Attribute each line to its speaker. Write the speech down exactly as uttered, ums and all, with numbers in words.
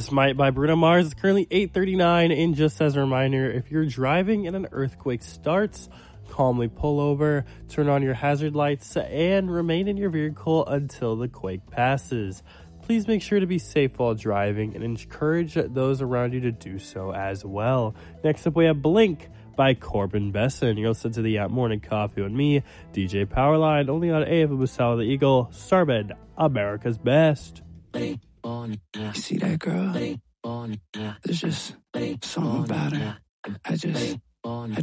Speaker 1: Might by Bruno Mars is currently eight thirty-nine, and just as a reminder, if you're driving and an earthquake starts, calmly pull over, turn on your hazard lights, and remain in your vehicle until the quake passes. Please make sure to be safe while driving and encourage those around you to do so as well. Next up, we have Blink by Corbin Besson. You're listening to the uh, Morning Coffee with me, D J Powerline, only on A F M Basala the Eagle, Starbed, America's Best.
Speaker 2: You see that girl? There's just something about her. I just...